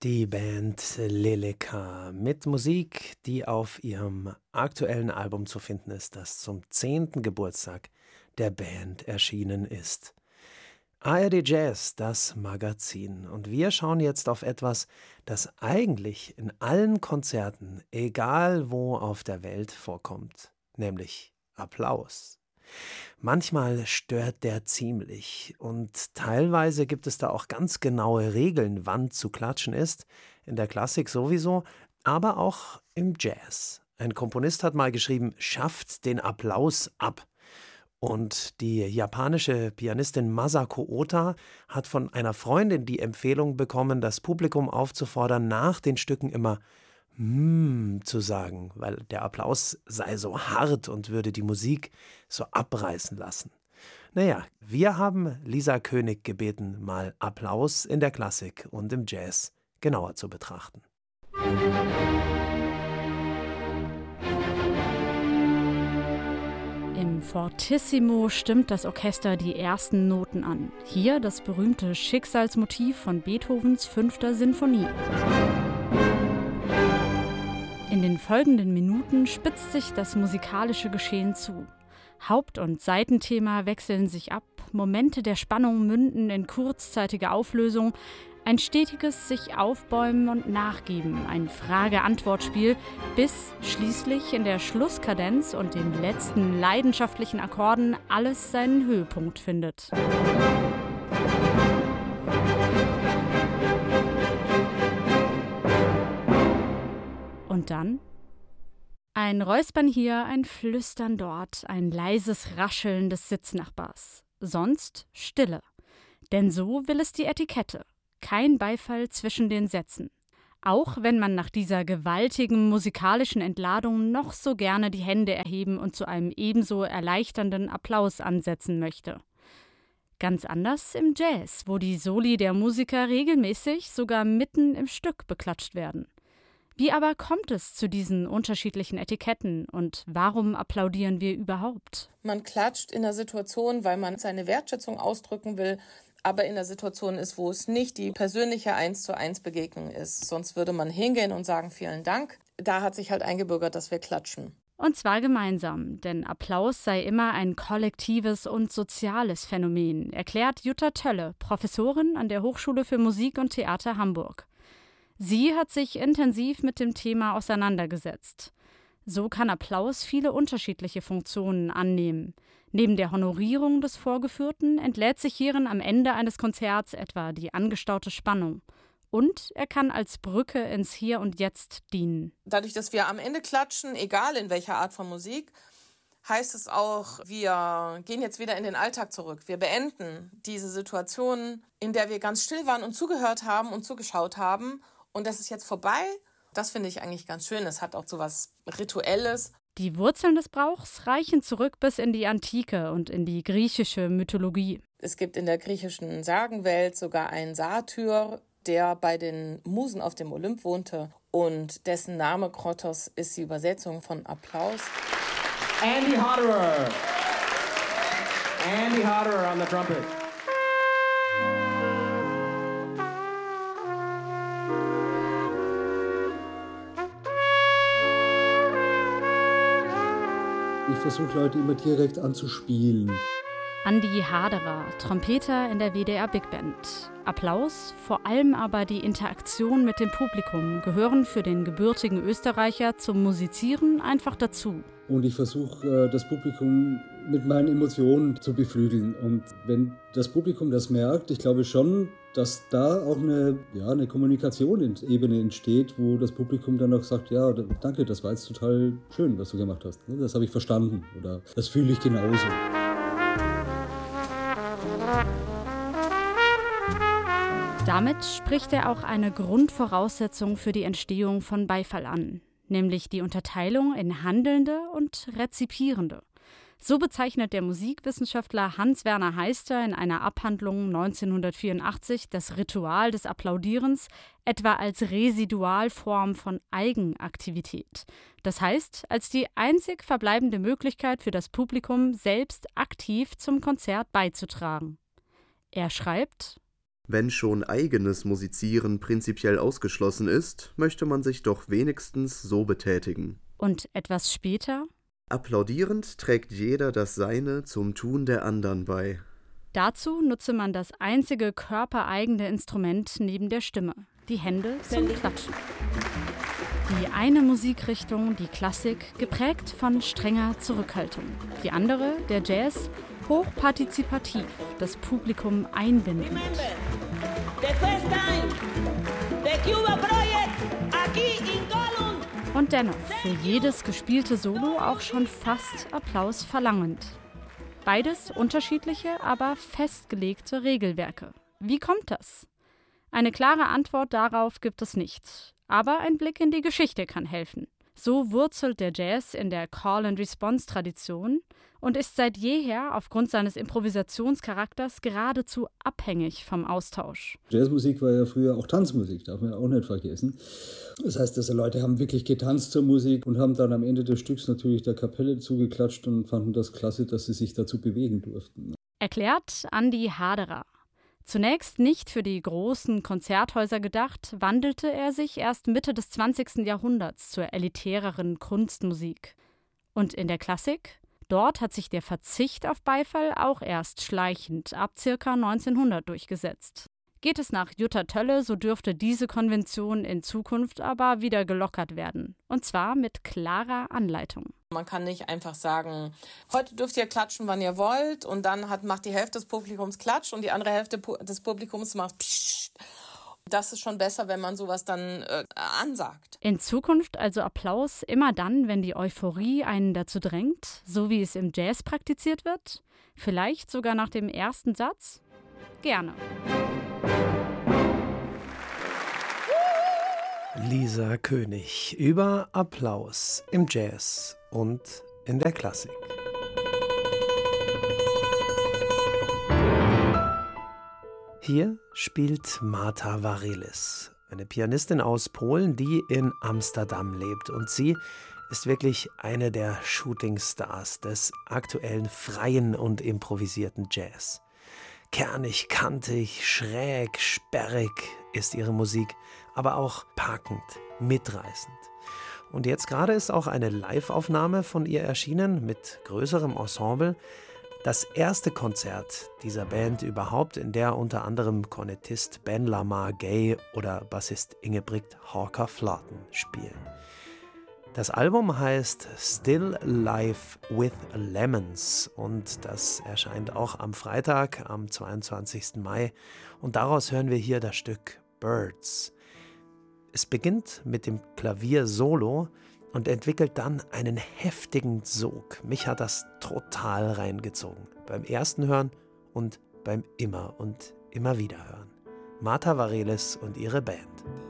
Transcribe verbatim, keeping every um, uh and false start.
Die Band Leleka mit Musik, die auf ihrem aktuellen Album zu finden ist, das zum zehnten Geburtstag der Band erschienen ist. A R D Jazz, das Magazin. Und wir schauen jetzt auf etwas, das eigentlich in allen Konzerten, egal wo auf der Welt, vorkommt, nämlich Applaus. Manchmal stört der ziemlich und teilweise gibt es da auch ganz genaue Regeln, wann zu klatschen ist, in der Klassik sowieso, aber auch im Jazz. Ein Komponist hat mal geschrieben: „Schafft den Applaus ab." Und die japanische Pianistin Masako Ota hat von einer Freundin die Empfehlung bekommen, das Publikum aufzufordern, nach den Stücken immer hm zu sagen, weil der Applaus sei so hart und würde die Musik so abreißen lassen. Naja, wir haben Lisa König gebeten, mal Applaus in der Klassik und im Jazz genauer zu betrachten. Im Fortissimo stimmt das Orchester die ersten Noten an. Hier das berühmte Schicksalsmotiv von Beethovens fünfter Sinfonie. In den folgenden Minuten spitzt sich das musikalische Geschehen zu. Haupt- und Seitenthema wechseln sich ab, Momente der Spannung münden in kurzzeitige Auflösung, ein stetiges sich aufbäumen und nachgeben, ein Frage-Antwort-Spiel, bis schließlich in der Schlusskadenz und den letzten leidenschaftlichen Akkorden alles seinen Höhepunkt findet. Und dann? Ein Räuspern hier, ein Flüstern dort, ein leises Rascheln des Sitznachbars. Sonst Stille. Denn so will es die Etikette. Kein Beifall zwischen den Sätzen. Auch wenn man nach dieser gewaltigen musikalischen Entladung noch so gerne die Hände erheben und zu einem ebenso erleichternden Applaus ansetzen möchte. Ganz anders im Jazz, wo die Soli der Musiker regelmäßig sogar mitten im Stück beklatscht werden. Wie aber kommt es zu diesen unterschiedlichen Etiketten und warum applaudieren wir überhaupt? Man klatscht in der Situation, weil man seine Wertschätzung ausdrücken will, aber in der Situation ist, wo es nicht die persönliche eins zu eins Begegnung ist. Sonst würde man hingehen und sagen, vielen Dank. Da hat sich halt eingebürgert, dass wir klatschen. Und zwar gemeinsam, denn Applaus sei immer ein kollektives und soziales Phänomen, erklärt Jutta Tölle, Professorin an der Hochschule für Musik und Theater Hamburg. Sie hat sich intensiv mit dem Thema auseinandergesetzt. So kann Applaus viele unterschiedliche Funktionen annehmen. Neben der Honorierung des Vorgeführten entlädt sich hierin am Ende eines Konzerts etwa die angestaute Spannung. Und er kann als Brücke ins Hier und Jetzt dienen. Dadurch, dass wir am Ende klatschen, egal in welcher Art von Musik, heißt es auch, wir gehen jetzt wieder in den Alltag zurück. Wir beenden diese Situation, in der wir ganz still waren und zugehört haben und zugeschaut haben. Und das ist jetzt vorbei. Das finde ich eigentlich ganz schön. Es hat auch so was Rituelles. Die Wurzeln des Brauchs reichen zurück bis in die Antike und in die griechische Mythologie. Es gibt in der griechischen Sagenwelt sogar einen Satyr, der bei den Musen auf dem Olymp wohnte. Und dessen Name Krotos ist die Übersetzung von Applaus. Andy Hodderer. Andy Hodderer on the trumpet. Ich versuche Leute immer direkt anzuspielen. Andi Haderer, Trompeter in der W D R Big Band. Applaus, vor allem aber die Interaktion mit dem Publikum gehören für den gebürtigen Österreicher zum Musizieren einfach dazu. Und ich versuche, das Publikum mit meinen Emotionen zu beflügeln. Und wenn das Publikum das merkt, ich glaube schon, dass da auch eine, ja, eine Kommunikationsebene entsteht, wo das Publikum dann auch sagt, ja, danke, das war jetzt total schön, was du gemacht hast. Das habe ich verstanden oder das fühle ich genauso. Damit spricht er auch eine Grundvoraussetzung für die Entstehung von Beifall an, nämlich die Unterteilung in Handelnde und Rezipierende. So bezeichnet der Musikwissenschaftler Hans-Werner Heister in einer Abhandlung neunzehnhundertvierundachtzig das Ritual des Applaudierens etwa als Residualform von Eigenaktivität. Das heißt, als die einzig verbleibende Möglichkeit für das Publikum, selbst aktiv zum Konzert beizutragen. Er schreibt: Wenn schon eigenes Musizieren prinzipiell ausgeschlossen ist, möchte man sich doch wenigstens so betätigen. Und etwas später? Applaudierend trägt jeder das Seine zum Tun der anderen bei. Dazu nutze man das einzige körpereigene Instrument neben der Stimme, die Hände zum Klatschen. Die eine Musikrichtung, die Klassik, geprägt von strenger Zurückhaltung. Die andere, der Jazz, hochpartizipativ, das Publikum einbindend. Und dennoch für jedes gespielte Solo auch schon fast Applaus verlangend. Beides unterschiedliche, aber festgelegte Regelwerke. Wie kommt das? Eine klare Antwort darauf gibt es nicht. Aber ein Blick in die Geschichte kann helfen. So wurzelt der Jazz in der Call-and-Response-Tradition und ist seit jeher aufgrund seines Improvisationscharakters geradezu abhängig vom Austausch. Jazzmusik war ja früher auch Tanzmusik, darf man ja auch nicht vergessen. Das heißt, diese Leute haben wirklich getanzt zur Musik und haben dann am Ende des Stücks natürlich der Kapelle zugeklatscht und fanden das klasse, dass sie sich dazu bewegen durften. Erklärt Andi Haderer. Zunächst nicht für die großen Konzerthäuser gedacht, wandelte er sich erst Mitte des zwanzigsten Jahrhunderts zur elitäreren Kunstmusik. Und in der Klassik? Dort hat sich der Verzicht auf Beifall auch erst schleichend ab ca. neunzehnhundert durchgesetzt. Geht es nach Jutta Tölle, so dürfte diese Konvention in Zukunft aber wieder gelockert werden. Und zwar mit klarer Anleitung. Man kann nicht einfach sagen, heute dürft ihr klatschen, wann ihr wollt, und dann hat, macht die Hälfte des Publikums Klatsch und die andere Hälfte des Publikums macht Psst. Das ist schon besser, wenn man sowas dann äh, ansagt. In Zukunft also Applaus immer dann, wenn die Euphorie einen dazu drängt, so wie es im Jazz praktiziert wird? Vielleicht sogar nach dem ersten Satz? Gerne. Lisa König über Applaus im Jazz und in der Klassik. Hier spielt Marta Varelis, eine Pianistin aus Polen, die in Amsterdam lebt. Und sie ist wirklich eine der Shootingstars des aktuellen freien und improvisierten Jazz. Kernig, kantig, schräg, sperrig ist ihre Musik, aber auch packend, mitreißend. Und jetzt gerade ist auch eine Live-Aufnahme von ihr erschienen mit größerem Ensemble. Das erste Konzert dieser Band überhaupt, in der unter anderem Kornettist Ben Lamar Gay oder Bassist Ingebrigt Hawker-Flaten spielen. Das Album heißt Still Life with Lemons und das erscheint auch am Freitag, am zweiundzwanzigsten Mai. Und daraus hören wir hier das Stück Birds. Es beginnt mit dem Klavier-Solo und entwickelt dann einen heftigen Sog. Mich hat das total reingezogen. Beim ersten Hören und beim immer und immer wieder Hören. Marta Varelis und ihre Band.